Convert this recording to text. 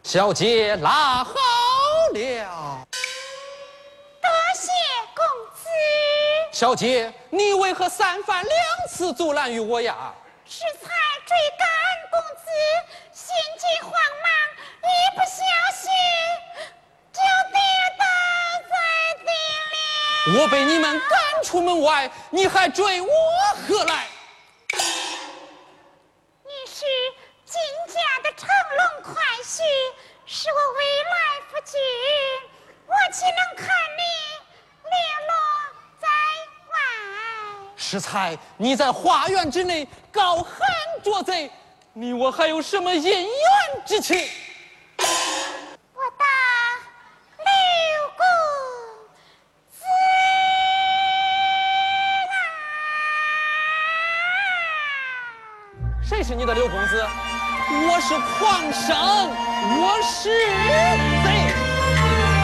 小姐拉好了。 多谢公子。 小姐，你为何三番两次阻拦于我呀？ 适才追赶公子，心急慌忙，一不小心就跌倒在地里。 我被你们赶出门外，你还追我何来？ 你是金家的乘龙快婿，是我未来夫君，我岂能看你流落在外？ 适才，你在花园之内高喊捉贼，你我还有什么姻缘之情？ 我当刘公子谁是你的刘公子？我是皇上，我是。